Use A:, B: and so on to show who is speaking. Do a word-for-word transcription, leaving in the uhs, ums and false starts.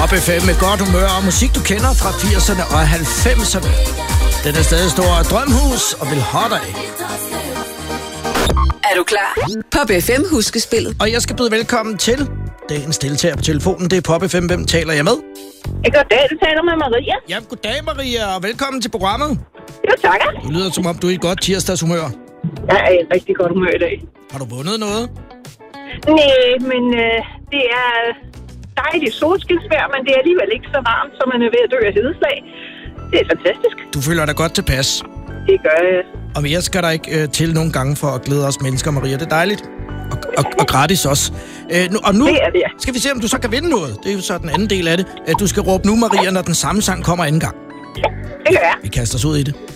A: Pop F M med godt humør og musik, du kender fra firserne og halvfemserne. Den er stadig stor Drømhus og vil have dig.
B: Er du klar? Pop F M huskespillet.
A: Og jeg skal byde velkommen til dagens deltager på telefonen. Det er Pop F M. Hvem taler jeg med?
C: Goddag, du taler med Maria.
A: Ja, goddag Maria, og velkommen til programmet.
C: Jo, takker.
A: Du lyder som om, du er i godt tirsdagshumør.
C: Jeg er i et rigtig godt humør i dag.
A: Har du vundet noget?
C: Nej, men øh, det er dejligt solskinsvejr, men det er alligevel ikke så varmt, som man er ved at dø af hedeslag. Det er fantastisk.
A: Du føler dig godt tilpas.
C: Det gør jeg.
A: Og mere skal der ikke øh, til nogle gange for at glæde os mennesker, Maria. Det er dejligt. Og, og, og gratis også. Øh, nu, og nu
C: det er det.
A: skal vi se, om du så kan vinde noget. Det er jo så den anden del af det. Du skal råbe nu, Maria, når den samme sang kommer anden gang.
C: Ja, det gør jeg.
A: Vi kaster os ud i det.